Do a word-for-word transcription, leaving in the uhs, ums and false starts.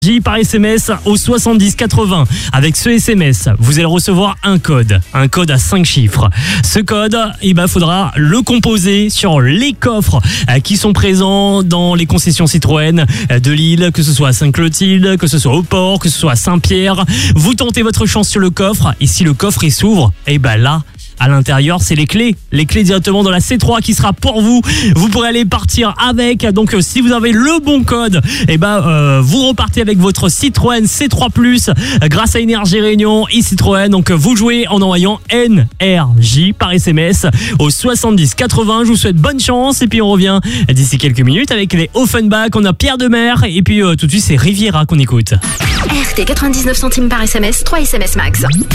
Par S M S au soixante-dix quatre-vingts. Avec ce S M S, vous allez recevoir un code, un code à cinq chiffres. Ce code, il ben, faudra le composer sur les coffres qui sont présents dans les concessions Citroën de Lille, que ce soit à Sainte-Clotilde, que ce soit au port, que ce soit à Saint-Pierre. Vous tentez votre chance sur le coffre et si le coffre il s'ouvre, et ben là, à l'intérieur, c'est les clés. Les clés directement dans la C trois qui sera pour vous. Vous pourrez aller partir avec. Donc, euh, si vous avez le bon code, eh ben, euh, vous repartez avec votre Citroën C trois plus euh, grâce à Énergie Réunion et Citroën. Donc, euh, vous jouez en envoyant N R J par S M S au soixante-dix quatre-vingts. Je vous souhaite bonne chance. Et puis, on revient d'ici quelques minutes avec les Offenbach. On a Pierre Demer. Et puis, euh, tout de suite, c'est Riviera qu'on écoute. R T quatre-vingt-dix-neuf centimes par S M S, trois S M S max.